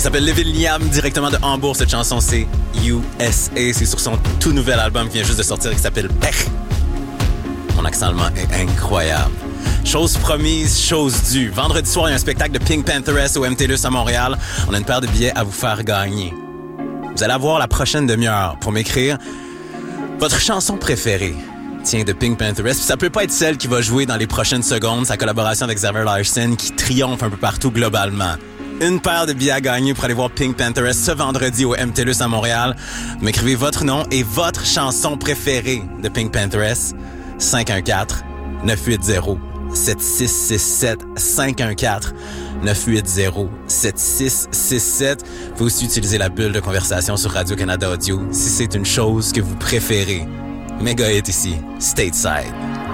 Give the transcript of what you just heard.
s'appelle Living Liam, directement de Hambourg. Cette chanson, c'est USA. C'est sur son tout nouvel album qui vient juste de sortir, qui s'appelle Pech. Mon accent allemand est incroyable. Chose promise, chose due. Vendredi soir, il y a un spectacle de Pink Pantheress au MTLUS à Montréal. On a une paire de billets à vous faire gagner. Vous allez avoir la prochaine demi-heure pour m'écrire votre chanson préférée. Tiens, de Pink Pantheress. Puis ça peut pas être celle qui va jouer dans les prochaines secondes, sa collaboration avec Xavier Larson qui triomphe un peu partout globalement. Une paire de billets à gagner pour aller voir Pink Pantheress ce vendredi au MTLUS à Montréal. M'écrivez votre nom et votre chanson préférée de Pink Pantheress. 514-980-7667. 514-980-7667. Vous pouvez aussi utiliser la bulle de conversation sur Radio-Canada Audio si c'est une chose que vous préférez. Méga hit ici, Stateside.